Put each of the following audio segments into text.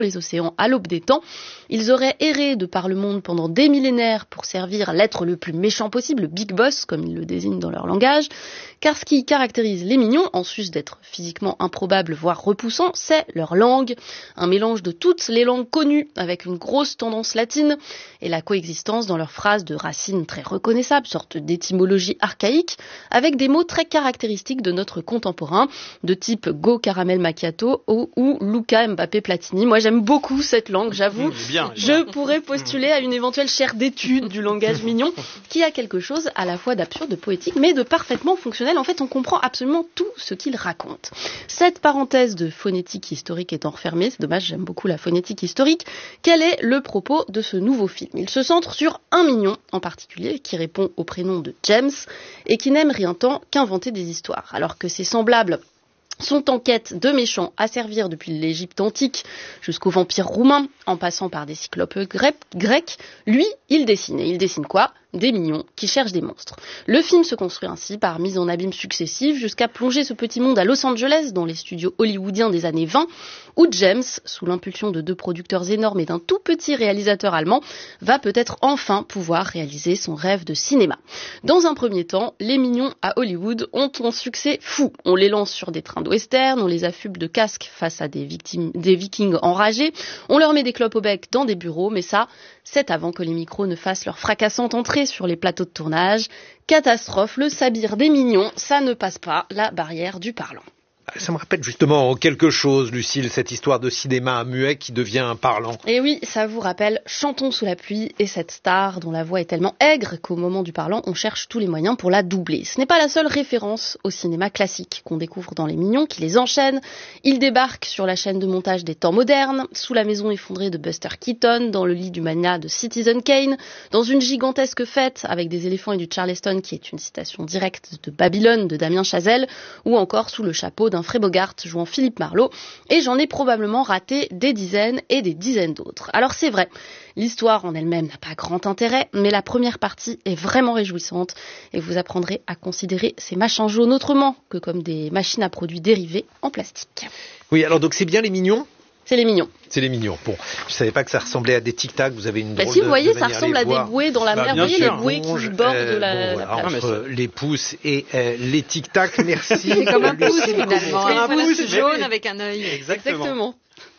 les océans à l'aube des temps. Ils auraient erré de par le monde pendant des millénaires pour servir l'être le plus méchant possible, le Big Boss, comme ils le désignent dans leur langage. Car ce qui caractérise les mignons, en sus d'être physiquement improbable, voire repoussant, c'est leur langue. Un mélange de toutes les langues connues, avec une grosse tendance latine, et la coexistence dans leurs phrases de racines très reconnaissables, sorte d'étymologie archaïque, avec des mots très caractéristiques de notre contemporain, de type Go Caramel Macchiato ou Luca Mbappé Platini. Moi j'aime beaucoup cette langue, j'avoue. Je pourrais postuler à une éventuelle chaire d'études du langage mignon, qui a quelque chose à la fois d'absurde, de poétique, mais de parfaitement fonctionnel. En fait, on comprend absolument tout ce qu'il raconte. Cette parenthèse de phonétique historique étant refermée, c'est dommage, j'aime beaucoup la phonétique historique. Quel est le propos de ce nouveau film ? Il se centre sur un mignon en particulier, qui répond au prénom de James, et qui n'aime rien tant qu'inventer des histoires. Alors que ses semblables sont en quête de méchants à servir depuis l'Égypte antique jusqu'aux vampires roumains, en passant par des cyclopes grecs, lui, il dessine. Et il dessine quoi ? Des mignons qui cherchent des monstres. Le film se construit ainsi par mise en abîme successive jusqu'à plonger ce petit monde à Los Angeles, dans les studios hollywoodiens des années 20, où James, sous l'impulsion de 2 producteurs énormes et d'un tout petit réalisateur allemand, va peut-être enfin pouvoir réaliser son rêve de cinéma. Dans un premier temps, les mignons à Hollywood ont un succès fou. On les lance sur des trains de western, on les affuble de casques face à des vikings enragés, on leur met des clopes au bec dans des bureaux, mais ça, c'est avant que les micros ne fassent leur fracassante entrée sur les plateaux de tournage. Catastrophe, le sabir des mignons, ça ne passe pas la barrière du parlant. Ça me rappelle justement quelque chose, Lucille, cette histoire de cinéma muet qui devient parlant. Et oui, ça vous rappelle Chantons sous la pluie et cette star dont la voix est tellement aigre qu'au moment du parlant, on cherche tous les moyens pour la doubler. Ce n'est pas la seule référence au cinéma classique qu'on découvre dans Les Mignons qui les enchaîne. Ils débarquent sur la chaîne de montage des temps modernes, sous la maison effondrée de Buster Keaton, dans le lit du mania de Citizen Kane, dans une gigantesque fête avec des éléphants et du Charleston qui est une citation directe de Babylone de Damien Chazelle, ou encore sous le chapeau d'un Humphrey Bogart jouant Philippe Marlowe, et j'en ai probablement raté des dizaines et des dizaines d'autres. Alors c'est vrai, l'histoire en elle-même n'a pas grand intérêt, mais la première partie est vraiment réjouissante, et vous apprendrez à considérer ces machins jaunes autrement que comme des machines à produits dérivés en plastique. Oui, alors donc c'est bien Les Mignons ? C'est Les Mignons. C'est Les Mignons. Bon, je savais pas que ça ressemblait à des tic-tac. Vous avez une drôle si vous voyez, de ça ressemble à des bouées dans la mer. Vous voyez les bouées qui bordent la plage. Entre les pouces et les tic-tac, merci. C'est comme un pouce finalement. Un pouce jaune avec un œil. Exactement.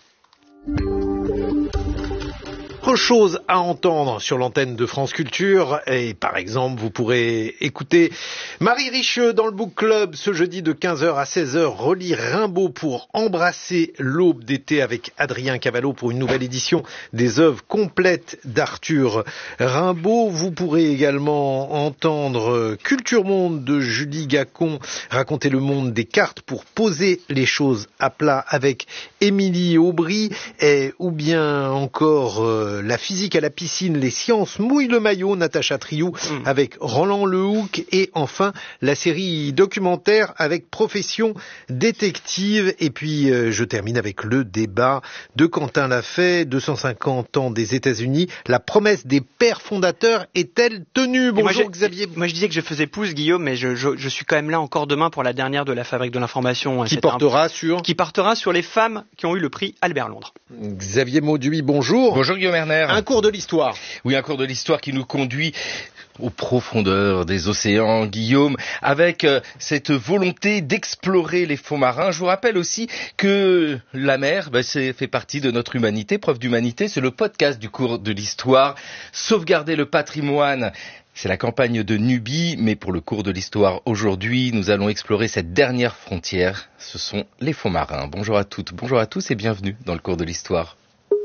Autre chose à entendre sur l'antenne de France Culture, et par exemple vous pourrez écouter Marie Richeux dans le Book Club ce jeudi de 15h à 16h, relire Rimbaud pour embrasser l'aube d'été avec Adrien Cavallo pour une nouvelle édition des œuvres complètes d'Arthur Rimbaud. Vous pourrez également entendre Culture Monde de Julie Gacon raconter le monde des cartes pour poser les choses à plat avec Émilie Aubry, ou bien encore la physique à la piscine, les sciences mouillent le maillot, Natacha Triou avec Roland Lehoucq, et enfin la série documentaire avec Profession détective. Et puis je termine avec le débat de Quentin Lafay, 250 ans des États-Unis, la promesse des pères fondateurs est-elle tenue? Bonjour Xavier. Moi je disais que je faisais pouce, Guillaume, mais je suis quand même là encore demain pour la dernière de la Fabrique de l'information. Qui portera sur les femmes qui ont eu le prix Albert Londres. Xavier Mauduit, bonjour. Bonjour Guillaume Erner. Un cours de l'histoire. Oui, un cours de l'histoire qui nous conduit aux profondeurs des océans, Guillaume, avec cette volonté d'explorer les fonds marins. Je vous rappelle aussi que la mer, fait partie de notre humanité, preuve d'humanité. C'est le podcast du cours de l'histoire. Sauvegarder le patrimoine. C'est la campagne de Nubie, mais pour le cours de l'histoire aujourd'hui, nous allons explorer cette dernière frontière. Ce sont les fonds marins. Bonjour à toutes, bonjour à tous et bienvenue dans le cours de l'histoire.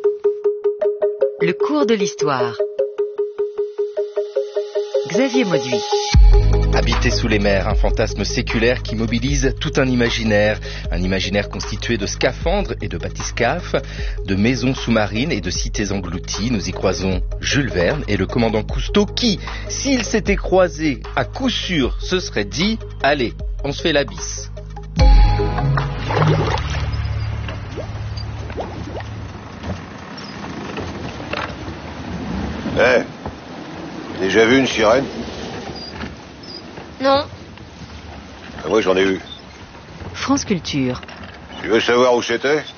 Le cours de l'histoire. Xavier Mauduit. Habiter sous les mers, un fantasme séculaire qui mobilise tout un imaginaire constitué de scaphandres et de bathyscaphes, de maisons sous-marines et de cités englouties. Nous y croisons Jules Verne et le commandant Cousteau qui, s'ils s'étaient croisés, à coup sûr, se seraient dit « Allez, on se fait la bise ». Déjà vu une sirène? Non. Moi j'en ai vu. France Culture. Tu veux savoir où c'était?